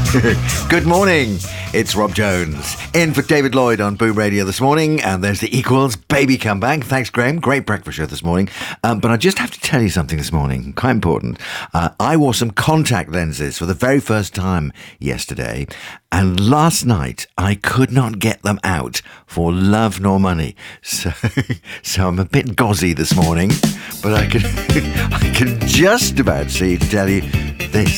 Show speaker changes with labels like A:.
A: Good morning. It's Rob Jones in for David Lloyd on Boom Radio this morning, and there's the Equals baby comeback. Thanks, Graham. Great breakfast show this morning. But I just have to tell you something this morning, quite important. I wore some contact lenses for the very first time yesterday, and last night I could not get them out for love nor money. So I'm a bit gauzy this morning, but I can just about see to tell you this.